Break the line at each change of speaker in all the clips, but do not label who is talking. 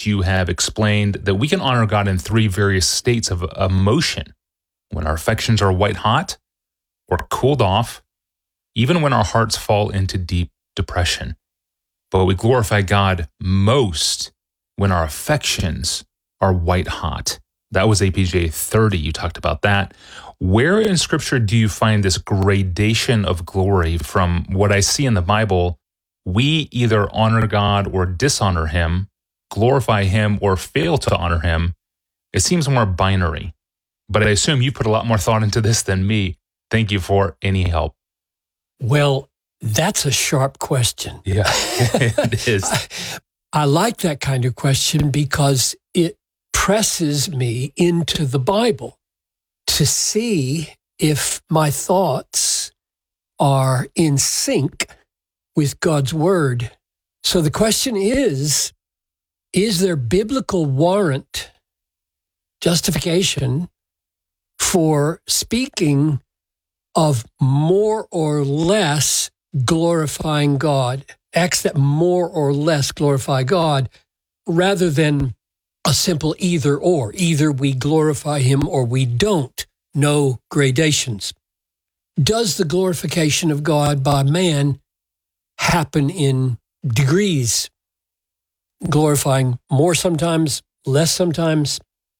which you have explained that we can honor God in three various states of emotion: when our affections are white hot or cooled off, even when our hearts fall into deep depression. But we glorify God most when our affections are white hot. That was APJ 30. You talked about that. Where in Scripture do you find this gradation of glory? From what I see in the Bible, we either honor God or dishonor him, glorify him or fail to honor him. It seems more binary. But I assume you put a lot more thought into this than me. Thank you for any help.
Well, that's a sharp question.
Yeah, it is.
I like that kind of question because it presses me into the Bible to see if my thoughts are in sync with God's word. So the question is there biblical warrant, justification for speaking of more or less glorifying God, acts that more or less glorify God, rather than a simple either or. Either we glorify him or we don't. No gradations. Does the glorification of God by man happen in degrees? Glorifying more sometimes, less sometimes?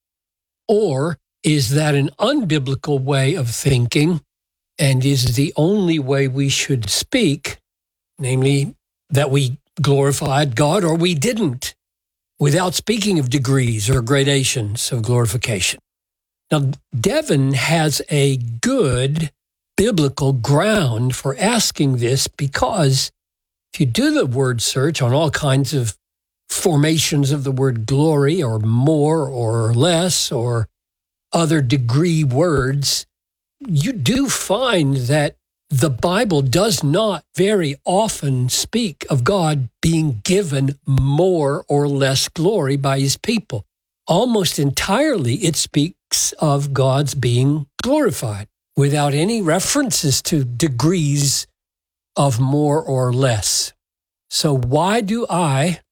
Or is that an unbiblical way of thinking and is the only way we should speak, namely that we glorified God or we didn't, without speaking of degrees or gradations of glorification? Now, Devin has a good biblical ground for asking this, because if you do the word search on all kinds of formations of the word glory or more or less or other degree words, you do find that the Bible does not very often speak of God being given more or less glory by his people. Almost entirely, it speaks of God's being glorified without any references to degrees of more or less. So why do I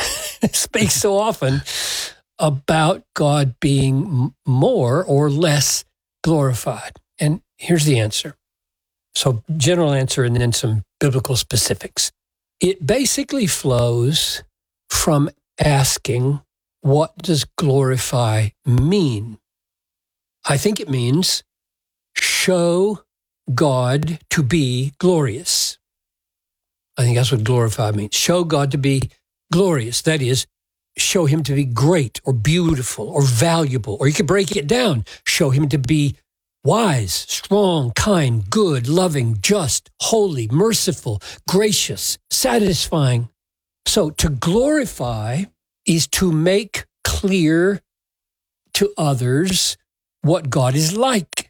speak so often about God being more or less glorified? And here's the answer. So general answer and then some biblical specifics. It basically flows from asking, what does glorify mean? I think it means show God to be glorious. I think that's what glorify means. Show God to be glorious. That is, show him to be great or beautiful or valuable. Or you could break it down. Show him to be wise, strong, kind, good, loving, just, holy, merciful, gracious, satisfying. So to glorify is to make clear to others what God is like,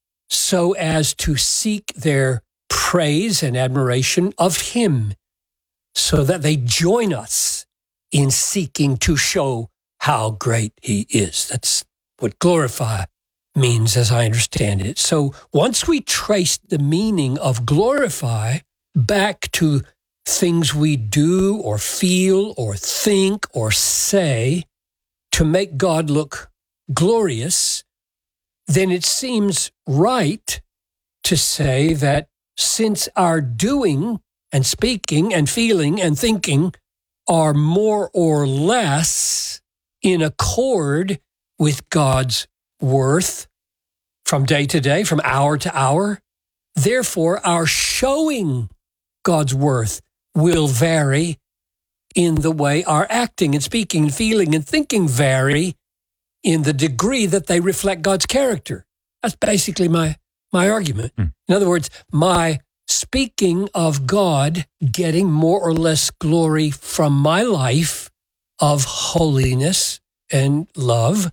so as to seek their praise and admiration of him, so that they join us in seeking to show how great he is. That's what glorify means, as I understand it. So once we trace the meaning of glorify back to things we do or feel or think or say to make God look glorious, then it seems right to say that since our doing and speaking and feeling and thinking are more or less in accord with God's worth from day to day, from hour to hour, therefore our showing God's worth will vary in the way our acting and speaking and feeling and thinking vary in the degree that they reflect God's character. That's basically my argument. In other words, my speaking of God getting more or less glory from my life of holiness and love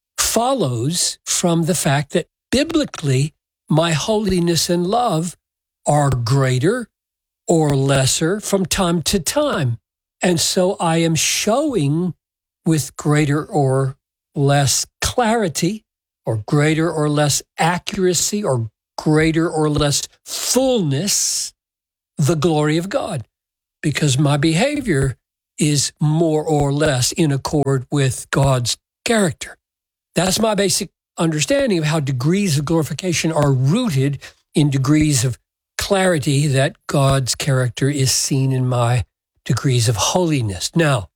follows from the fact that biblically my holiness and love are greater or lesser from time to time. And so I am showing with greater or less clarity or greater or less accuracy or greater or less fullness the glory of God, because my behavior is more or less in accord with God's character. That's my basic understanding of how degrees of glorification are rooted in degrees of clarity that God's character is seen in my degrees of holiness. Now,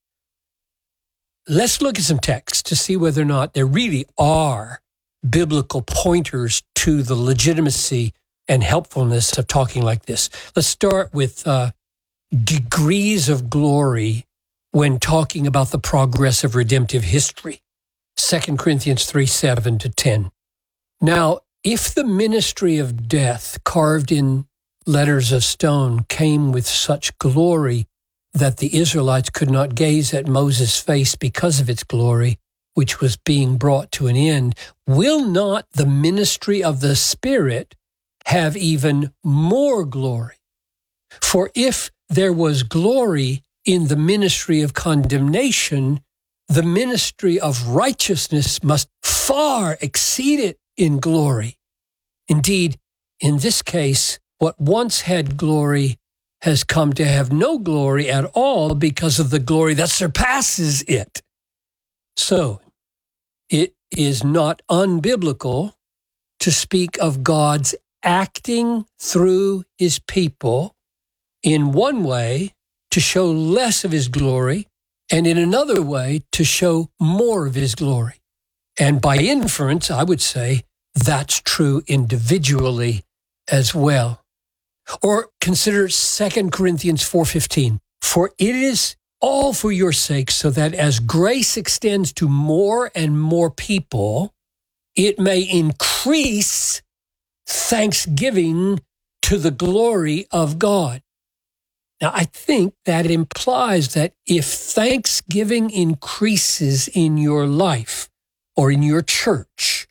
let's look at some texts to see whether or not there really are biblical pointers to the legitimacy and helpfulness of talking like this. Let's start with degrees of glory when talking about the progress of redemptive history. 2 Corinthians 3:7-10. Now, if the ministry of death carved in letters of stone came with such glory that the Israelites could not gaze at Moses' face because of its glory, which was being brought to an end, will not the ministry of the Spirit have even more glory? For if there was glory in the ministry of condemnation, the ministry of righteousness must far exceed it in glory. Indeed, in this case, what once had glory has come to have no glory at all because of the glory that surpasses it. So, it is not unbiblical to speak of God's acting through his people in one way to show less of his glory, and in another way to show more of his glory. And by inference, I would say that's true individually as well. Or consider 2 Corinthians 4:15. For it is all for your sake, so that as grace extends to more and more people, it may increase thanksgiving to the glory of God. Now, I think that implies that if thanksgiving increases in your life or in your church,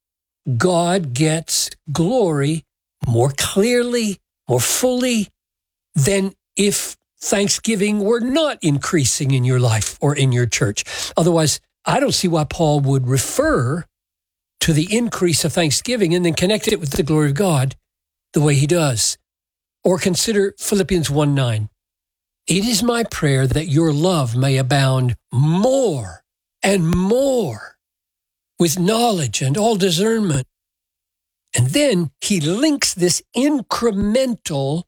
God gets glory more clearly, more fully than if thanksgiving were not increasing in your life or in your church. Otherwise, I don't see why Paul would refer to the increase of thanksgiving and then connect it with the glory of God the way he does. Or consider Philippians 1:9. It is my prayer that your love may abound more and more with knowledge and all discernment. And then he links this incremental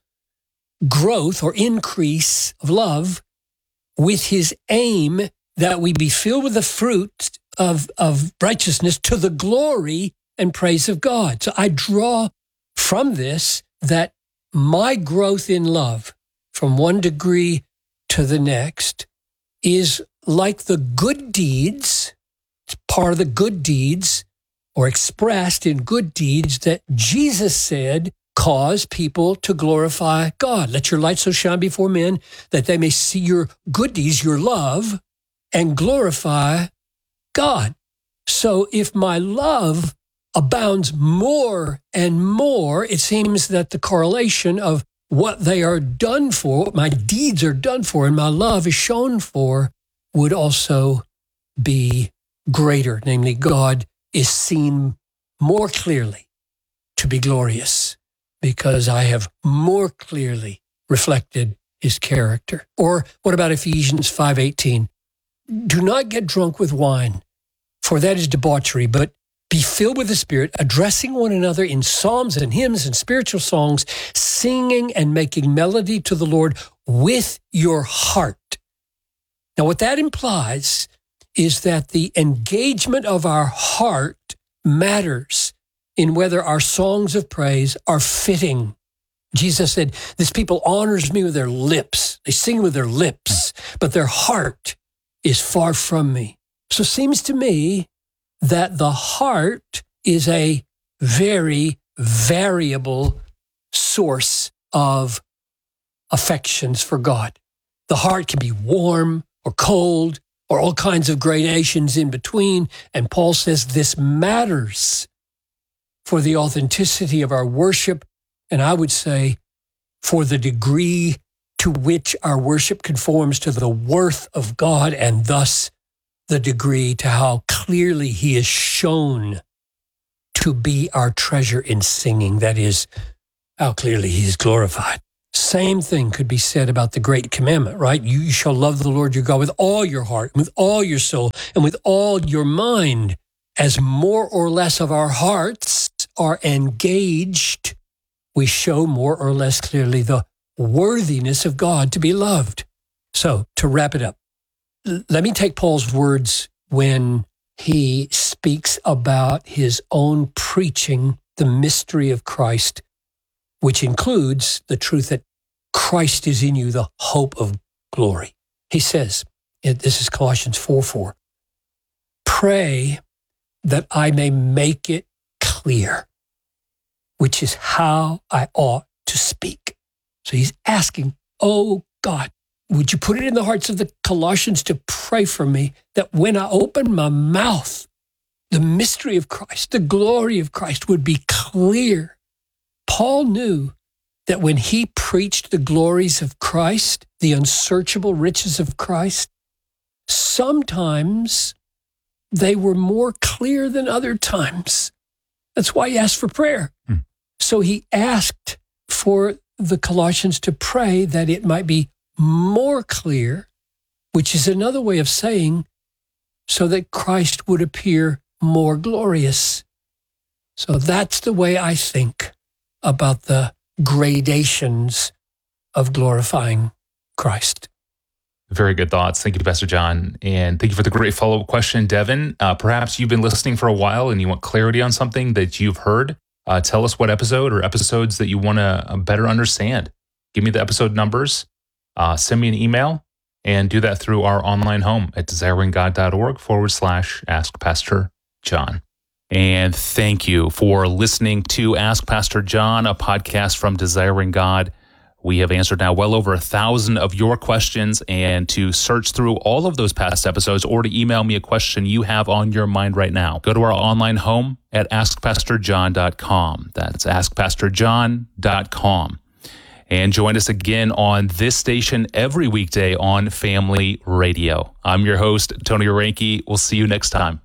growth or increase of love with his aim that we be filled with the fruit of righteousness to the glory and praise of God. So I draw from this that my growth in love from one degree to the next is like the good deeds, it's part of the good deeds or expressed in good deeds that Jesus said cause people to glorify God. Let your light so shine before men that they may see your good deeds, your love, and glorify God. So if my love abounds more and more, it seems that the correlation of what they are done for, what my deeds are done for, and my love is shown for, would also be greater. Namely, God is seen more clearly to be glorious because I have more clearly reflected his character. Or what about Ephesians 5:18? Do not get drunk with wine, for that is debauchery, but be filled with the Spirit, addressing one another in psalms and hymns and spiritual songs, singing and making melody to the Lord with your heart. Now, what that implies is that the engagement of our heart matters in whether our songs of praise are fitting. Jesus said, this people honors me with their lips. They sing with their lips, but their heart is far from me. So it seems to me that the heart is a very variable source of affections for God. The heart can be warm or cold or all kinds of gradations in between. And Paul says this matters for the authenticity of our worship. And I would say for the degree to which our worship conforms to the worth of God and thus the degree to how clearly he is shown to be our treasure in singing. That is, how clearly he is glorified. Same thing could be said about the great commandment, right? You shall love the Lord your God with all your heart, with all your soul, and with all your mind. As more or less of our hearts are engaged, we show more or less clearly the worthiness of God to be loved. So, to wrap it up, let me take Paul's words when he speaks about his own preaching the mystery of Christ, which includes the truth that Christ is in you, the hope of glory. He says, this is Colossians 4:4, pray that I may make it clear, which is how I ought to speak. So he's asking, oh God, would you put it in the hearts of the Colossians to pray for me that when I open my mouth, the mystery of Christ, the glory of Christ would be clear. Paul knew that when he preached the glories of Christ, the unsearchable riches of Christ, sometimes they were more clear than other times. That's why he asked for prayer. So he asked for the Colossians to pray that it might be more clear, which is another way of saying so that Christ would appear more glorious. So that's the way I think about the gradations of glorifying Christ.
Very good thoughts. Thank you, Pastor John. And thank you for the great follow-up question, Devin. Perhaps you've been listening for a while and you want clarity on something that you've heard. Tell us what episode or episodes that you want to better understand. Give me the episode numbers. Send me an email and do that through our online home at desiringgod.org/Ask Pastor John. And thank you for listening to Ask Pastor John, a podcast from Desiring God. We have answered now well over 1,000 of your questions, and to search through all of those past episodes or to email me a question you have on your mind right now, go to our online home at askpastorjohn.com. That's askpastorjohn.com. And join us again on this station every weekday on Family Radio. I'm your host, Tony Orenke. We'll see you next time.